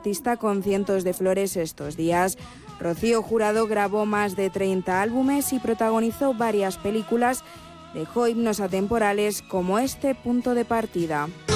artista con cientos de flores estos días. Rocío Jurado grabó más de 30 álbumes y protagonizó varias películas. Dejó himnos atemporales como este Punto de Partida.